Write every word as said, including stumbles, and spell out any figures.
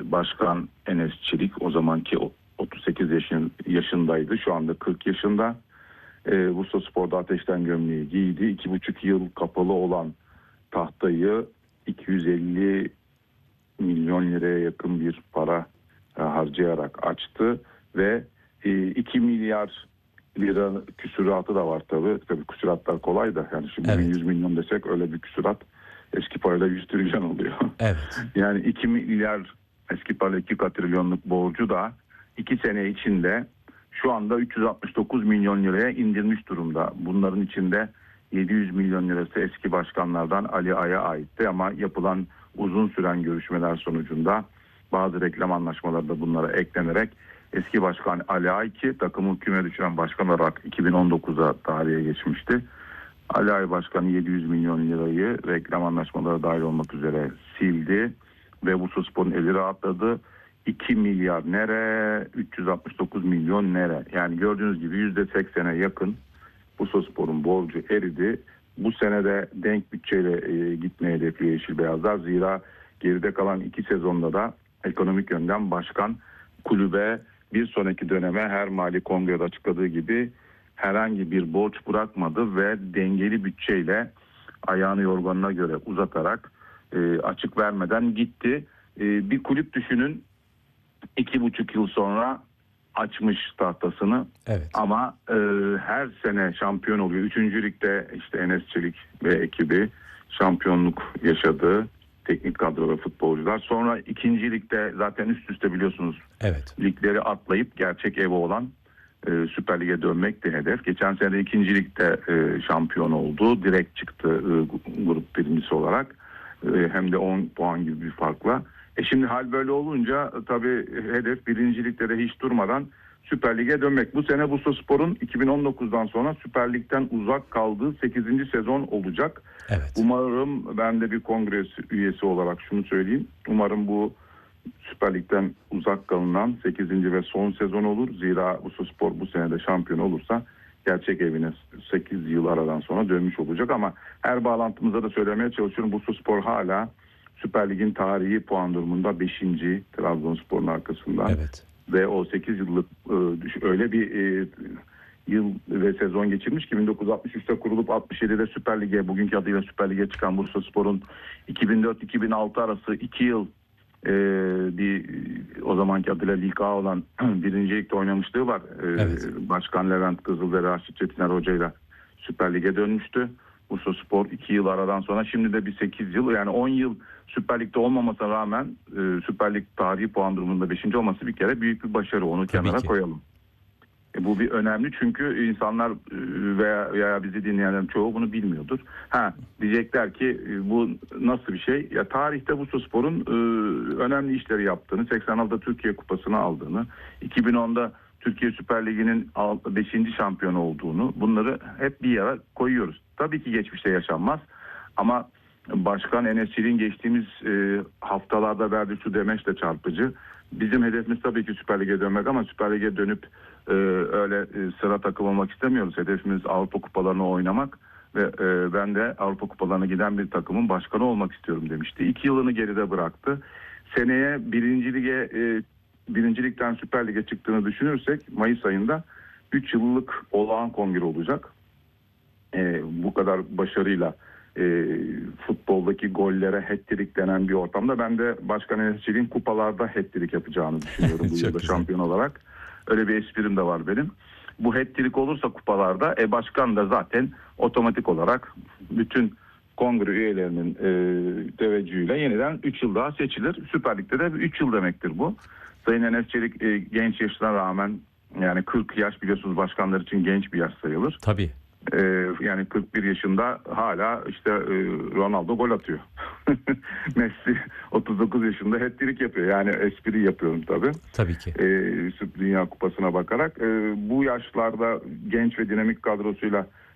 Başkan Enes Çelik o zamanki otuz sekiz yaşın, yaşındaydı. Şu anda kırk yaşında. E, Bursaspor'da ateşten gömleği giydi. iki buçuk yıl kapalı olan tahtayı iki yüz elli milyon liraya yakın bir para e, harcayarak açtı ve e, iki milyar lira küsuratı da var tabii. Tabii küsuratlar kolay da yani şimdi Evet. yüz milyon desek öyle bir küsurat eski parayla yüz trilyon oluyor. Evet. Yani iki milyar eski parayla iki katrilyonluk borcu da iki sene içinde şu anda üç yüz altmış dokuz milyon liraya indirmiş durumda. Bunların içinde yedi yüz milyon lirası eski başkanlardan Ali Ay'a aitti ama yapılan uzun süren görüşmeler sonucunda bazı reklam anlaşmaları da bunlara eklenerek eski başkan Ali Ay ki takımı küme düşüren başkan olarak iki bin on dokuza tarihe geçmişti. Ali Ay başkanı yedi yüz milyon lirayı reklam anlaşmaları dahil olmak üzere sildi ve Bursaspor'un eli rahatladı. iki milyar nere, üç yüz altmış dokuz milyon nere? Yani gördüğünüz gibi yüzde seksene yakın Bursaspor'un borcu eridi. Bu senede denk bütçeyle e, gitmeye hedefliyor Yeşil Beyazlar. Zira geride kalan iki sezonda da ekonomik yönden başkan kulübe bir sonraki döneme her mali kongrede açıkladığı gibi herhangi bir borç bırakmadı ve dengeli bütçeyle ayağını yorganına göre uzatarak e, açık vermeden gitti. E, bir kulüp düşünün iki buçuk yıl sonra açmış tahtasını Evet. ama e, her sene şampiyon oluyor. Üçüncü ligde işte Enes Çelik ve ekibi şampiyonluk yaşadı. Teknik kadro ve futbolcular. Sonra ikinci ligde zaten üst üste biliyorsunuz Evet. ligleri atlayıp gerçek evi olan e, Süper Lig'e dönmekti hedef. Geçen sene de ikinci ligde e, şampiyon oldu. Direkt çıktı e, grup birincisi olarak. E, hem de on puan gibi bir farkla. E şimdi hal böyle olunca tabii hedef birinciliklere hiç durmadan Süper Lig'e dönmek. Bu sene Bursaspor'un iki bin on dokuzdan sonra Süper Lig'den uzak kaldığı sekizinci sezon olacak. Evet. Umarım ben de bir kongre üyesi olarak şunu söyleyeyim. Umarım bu Süper Lig'den uzak kalınan sekizinci ve son sezon olur. Zira Bursaspor bu sene de şampiyon olursa gerçek evine sekiz yıl aradan sonra dönmüş olacak. Ama her bağlantımıza da söylemeye çalışıyorum. Bursaspor hala Süper Lig'in tarihi puan durumunda beşinci Trabzonspor'un arkasından. Evet. Ve o sekiz yıllık öyle bir yıl ve sezon geçirmiş ki bin dokuz yüz altmış üçte kurulup altmış yedide Süper Lig'e, bugünkü adıyla Süper Lig'e çıkan Bursaspor'un iki bin dört iki bin altı arası iki yıl bir o zamanki adıyla Lig A olan birinci ligde oynamışlığı var. Evet. Başkan Levent Kızıl ve Raşit Çetiner Hoca ile Süper Lig'e dönmüştü. Bursaspor iki yıl aradan sonra şimdi de bir sekiz yıl yani on yıl Süper Lig'de olmamasına rağmen e, Süper Lig tarihi puan durumunda beşinci olması bir kere büyük bir başarı. Onu Tabii kenara ki. koyalım. E, bu bir önemli çünkü insanlar e, veya, veya bizi dinleyenlerin çoğu bunu bilmiyordur. Ha diyecekler ki e, bu nasıl bir şey? Ya tarihte Bursaspor'un e, önemli işleri yaptığını, seksen altıda Türkiye Kupası'nı aldığını, iki bin onda Türkiye Süper Ligi'nin beşinci şampiyon olduğunu bunları hep bir yere koyuyoruz. Tabii ki geçmişte yaşanmaz ama Başkan Enes Çelik'in geçtiğimiz e, haftalarda verdiği şu demeç de çarpıcı. Bizim hedefimiz tabii ki Süper Lig'e dönmek ama Süper Lig'e dönüp e, öyle e, sıra takılmamak istemiyoruz. Hedefimiz Avrupa Kupalarını oynamak ve e, ben de Avrupa Kupalarına giden bir takımın başkanı olmak istiyorum demişti. İki yılını geride bıraktı. Seneye birinci lige e, birinci ligden Süper Lig'e çıktığını düşünürsek Mayıs ayında üç yıllık olağan kongre olacak. E, bu kadar başarıyla e, futboldaki gollere hat-trick denen bir ortamda ben de Başkan Enes Çelik'in kupalarda hat-trick yapacağını düşünüyorum bu yılda güzel. şampiyon olarak. Öyle bir esprim de var benim. Bu hat-trick olursa kupalarda e, başkan da zaten otomatik olarak bütün kongre üyelerinin e, teveccühüyle yeniden üç yıl daha seçilir. Süper Lig'de de üç yıl demektir bu. Sayın Enes Çelik e, genç yaşına rağmen yani kırk yaş biliyorsunuz başkanlar için genç bir yaş sayılır. Tabii. Ee, yani kırk bir yaşında hala işte e, Ronaldo gol atıyor. Messi otuz dokuz yaşında hat-trick yapıyor. Yani espri yapıyorum tabii. Tabii ki. Ee, Dünya Kupası'na bakarak. Ee, bu yaşlarda genç ve dinamik kadrosuyla